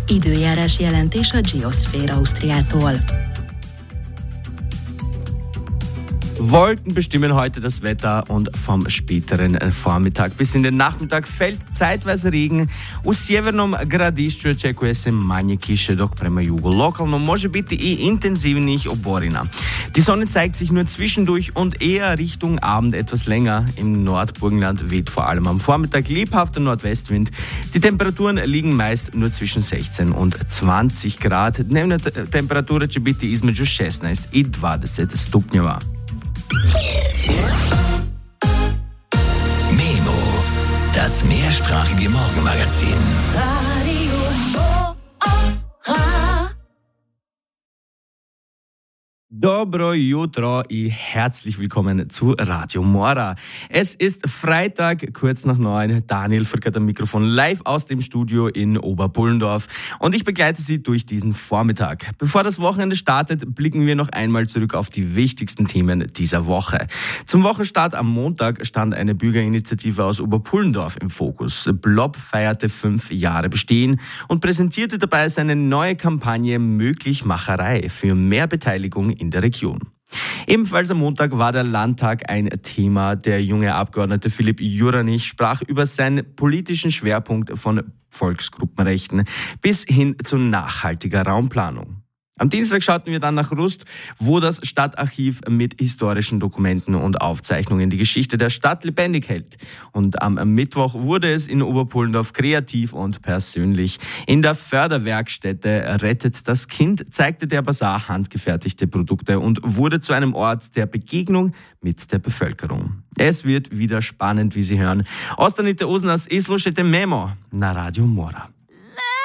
Időjárás jelentés a Geosphere Ausztriától. Wolken bestimmen heute das Wetter und vom späteren Vormittag bis in den Nachmittag fällt zeitweise Regen. U sjevernom gradišću očekuje se manje kiše, dok prema jugu lokalno može biti i intenzivnijih oborina. Die Sonne zeigt sich nur zwischendurch und eher Richtung Abend etwas länger. Im Nordburgenland weht vor allem am Vormittag lebhafter Nordwestwind. Die Temperaturen liegen meist nur zwischen 16 und 20 Grad. Dnevna temperatura će biti između 16 i 20 stupnjeva. Memo, das mehrsprachige Morgenmagazin. Dobro jutro i herzlich willkommen zu Radio Mora. Es ist Freitag, kurz nach 9. Daniel Frickert am Mikrofon live aus dem Studio in Oberpullendorf und ich begleite Sie durch diesen Vormittag. Bevor das Wochenende startet, blicken wir noch einmal zurück auf die wichtigsten Themen dieser Woche. Zum Wochenstart am Montag stand eine Bürgerinitiative aus Oberpullendorf im Fokus. Blob feierte 5 Jahre Bestehen und präsentierte dabei seine neue Kampagne Möglichmacherei für mehr Beteiligung in der Region. Ebenfalls am Montag war der Landtag ein Thema. Der junge Abgeordnete Philipp Juranich sprach über seinen politischen Schwerpunkt von Volksgruppenrechten bis hin zu nachhaltiger Raumplanung. Am Dienstag schauten wir dann nach Rust, wo das Stadtarchiv mit historischen Dokumenten und Aufzeichnungen die Geschichte der Stadt lebendig hält. Und am Mittwoch wurde es in Oberpullendorf kreativ und persönlich. In der Förderwerkstätte Rettet das Kind zeigte der Basar handgefertigte Produkte und wurde zu einem Ort der Begegnung mit der Bevölkerung. Es wird wieder spannend, wie Sie hören. Ostanite uz nas i slušajte Memo na Radio Mora.